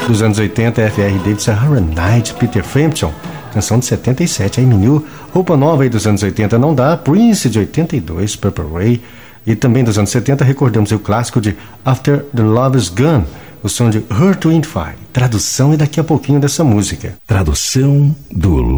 Dos anos 80, F.R. Davis, Sahara Night, Peter Frampton, canção de 77, I'm New. Roupa nova aí dos anos 80 não dá, Prince de 82, Purple Rain. E também dos anos 70 recordamos o clássico de After the Love is Gone, o som de Earth, Wind, Fire. Tradução é daqui a pouquinho dessa música. Tradução do